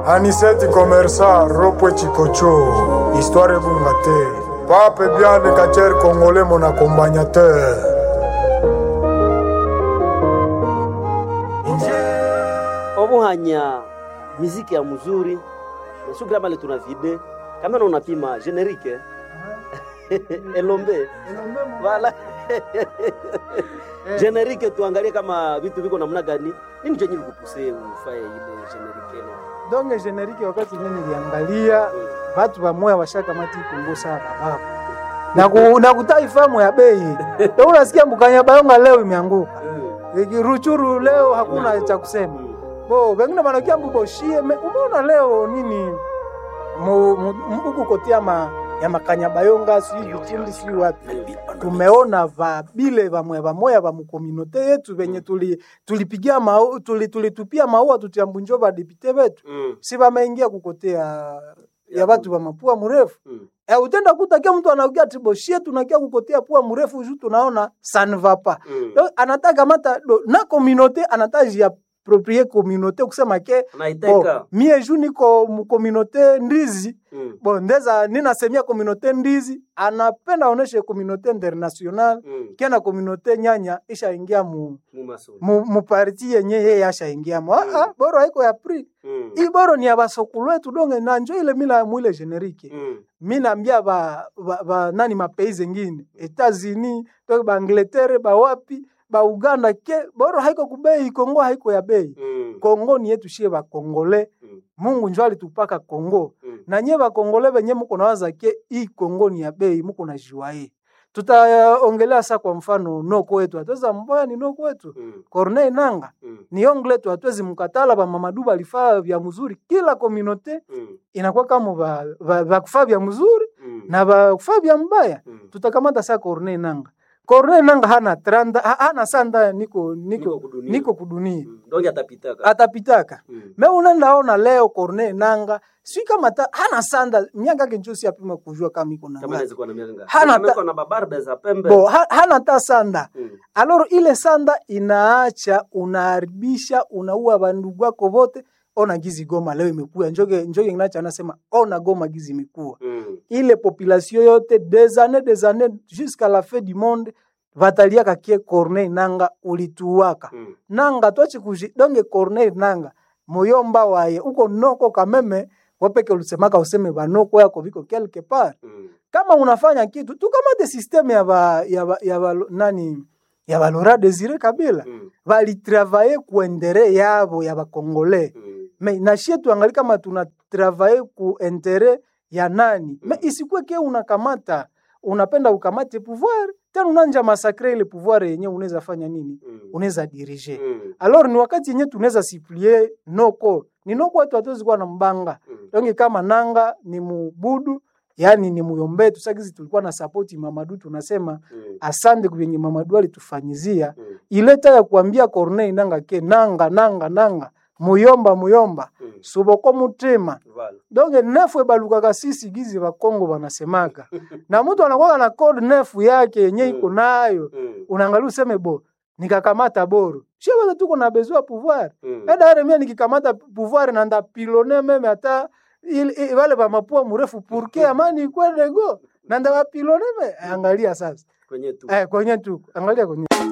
Aniseti Commerça, Ropwe Chikocho, Histoire Bungate, Pape Biane Kacher Congolais mon accompagnateur. Obuhanya muziki ya mzuri. Nasugira mali tuna vide. Kama na unapima generique. Elombe. Wala. Generique tuangalie kama vitu viko namna gani. Nini chenye likupuse ufaye ile generique no? Donge generique wakati nini niliangalia watu wa moya washaka mati kungusa babu. Na kutaifamu ya bei. Ndio unasikia Mbukanya Bayonga leo imeanguka. Ruchuru leo hakuna cha kusema. Bo wengine wanakia mboshie umeona leo nini huku kotia ya Makanya Bayonga si vitindi si wapi. Tumeona bile moya wa mkominote yetu venye tulipigia tulitupia maua tutiambunjo ba depute wetu. Si wameingia kukotea ya watu wa mapua mrefu. Utenda kutakia mtu anaongea tiboshie tunakia kukotea pua mrefu juu tunaona sanvapa. Anataka mata na communauté anataji approprier communauté kusema ke mie juu niko communauté ndizi ndeza ninasemia communauté ndizi anapenda oneshe communauté international kiana communauté nyanya isha ingia mu parti yenye yeye asha ingia boro haiko ya pri hii boro ni abasokulu wetu donge na njo ile mila mwile generique mina ambia ba nani mapeizi ngine Etats-Unis to ba Angleterre ba wapi ba Uganda ke boro haiko kubei Kongo haiko ya bei Kongo ni yetu shie ba Kongole Mungu njoo alitupaka Kongo na nye ba Kongole benye mko nawaza ke hii Kongo ni ya bei mko na juae tutaongelea sasa kwa mfano noko wetu atweza mboya ni noko wetu Corneille Nanga ni ongle tu atwezi mkatala ba Mamadou balifaa vya mzuri kila communauté inakuwa kama ba kufaa vya mzuri na ba kufaa vya mbaya tutakamata sasa Corneille Nanga hana sanda niko kudunia. Ndio atapitaka. Mimi unaona leo Corneille Nanga si kama hana sanda miaka kinchosi apima kujua kama iko nanga. Hana na babarbe za pembe. Hana ta sanda. Alors ile sanda inaacha unaharibisha unaua bandugu wako wote. Ona gizi Goma leo imekuwa njoge inacha anasema ona Goma gizi imekuwa ile population yote des années jusqu'à la fin du monde vatalia kakie Corneille Nanga ulituwaka Nanga twachi kujidonge Corneille Nanga moyomba waye uko noko kameme wapeke ulisemaka useme banoko yako viko quelque part kama unafanya kitu tukamate system ya Laurent Désiré Kabila vali travailler kuendere yabo ya ba Congolais mais na shie tuangalia kama tuna travailler ku intérêt ya nani mais isikwe ke unakamata unapenda ukamate pouvoir tena unanja massacrer ile pouvoir yenye unaweza fanya nini unaweza diriger alors ni wakati yenye tunaweza siplier noko ni noko watu hatuwezi kuwa na mbanga donc kama Nanga ni mubudu yani ni muyombe tusagizi tulikuwa na support Mamadou tunasema asante kubenye Mamadou alitufanyizia ileta ya kuambia Corneille Nanga ke nanga muyomba suboko mutema donc nefu baluka sisi gizi ba Kongo wanasemaka na mtu anakuwa na code nefu yake yenye iko nayo unaangalia useme nikakamata boro sio wala tuko na besoin pouvoir dare mimi nikikamata pouvoir na nda pilone meme hata wale ba mapua mrefu pourque amani kwende go na nda pilone angalia sasa kwenye tu angalia kwenye